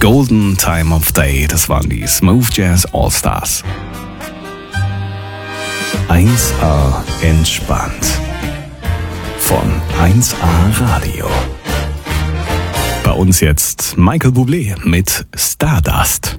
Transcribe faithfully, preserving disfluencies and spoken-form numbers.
Golden Time of Day, das waren die Smooth Jazz All-Stars. eins A entspannt. Von eins A Radio. Bei uns jetzt Michael Bublé mit Stardust.